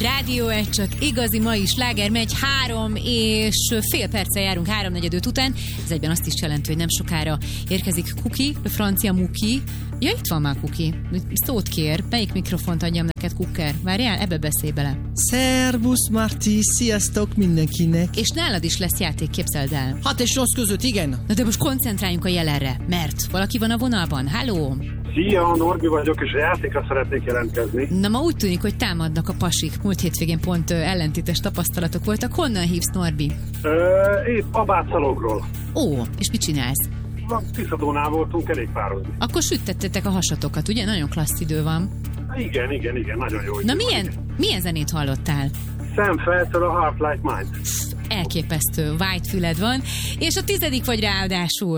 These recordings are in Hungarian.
Rádió 1, csak igazi mai sláger megy 3 és fél perccel járunk 3:45 után. Ez egyben azt is jelenti, hogy nem sokára érkezik Kuki, a francia Muki. Ja, itt van már Kuki. Szót kér. Melyik mikrofont adjam neked, Kukker? Várjál, ebbe beszélj bele. Szervusz, Marti, sziasztok mindenkinek. És nálad is lesz játék, képzeld el. 6 és 8 között, igen. Na de most koncentráljunk a jelenre, mert valaki van a vonalban. Halló! Szia, Norbi vagyok, és a játékra szeretnék jelentkezni. Na ma úgy tűnik, hogy támadnak a pasik. Múlt hétvégén pont ellentétes tapasztalatok voltak. Honnan hívsz, Norbi? Épp Abátszalogról. Ó, és mit csinálsz? Tiszadónál voltunk kerékpározni. Akkor süttettétek a hasatokat, ugye? Nagyon klassz idő van. Igen, nagyon jó. Na milyen zenét hallottál? Sam Feltől a Heart Like Mine. Elképesztő, white füled van, és a 10. vagy ráadásul.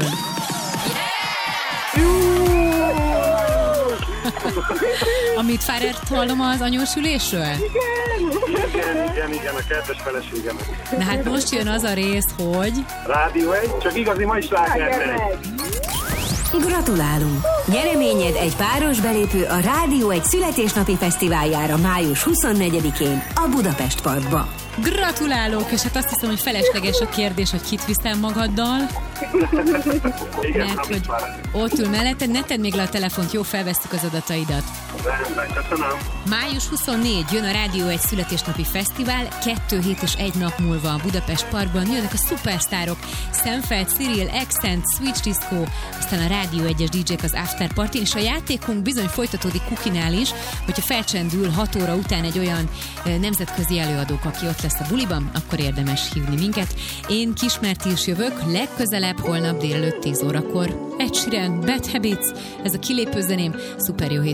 Amit Farert hallom az anyósülésről? Igen, a kedves feleségemet. Na hát most jön az a rész, hogy... Rádió 1, csak igazi mai sláger megy. Gratulálunk! Nyereményed egy páros belépő a Rádió 1 születésnapi fesztiváljára május 24-én a Budapest Parkba. Gratulálok, és hát azt hiszem, hogy felesleges a kérdés, hogy kit viszel magaddal. Igen, mert hogy ott ül melletted, ne tedd még le a telefont, jó, felvesszük az adataidat. Rendben, köszönöm. Május 24 jön a Rádió 1 születésnapi fesztivál, 2 hét és 1 nap múlva a Budapest Parkban jönnek a szupersztárok, Szemfeld, Cyril, Accent, Switch Disco, aztán a Rádió 1-es DJ-k az After Party, és a játékunk bizony folytatódik Kukinál is, hogyha felcsendül 6 óra után egy olyan nemzetközi előadók, aki ott lesz a buliban, akkor érdemes hívni minket. Én Kismerti is jövök, legközelebb holnap délelőtt 10 órakor. Ed Sheeran, Bad Habits, ez a kilépő zeném, szuper jó hét